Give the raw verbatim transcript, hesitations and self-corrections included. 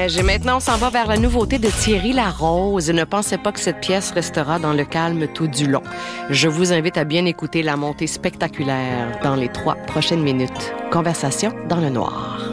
neige. Et maintenant, on s'en va vers la nouveauté de Thierry Larose. Ne pensez pas que cette pièce restera dans le calme tout du long. Je vous invite à bien écouter la montée spectaculaire dans les trois prochaines minutes. Conversation dans le noir.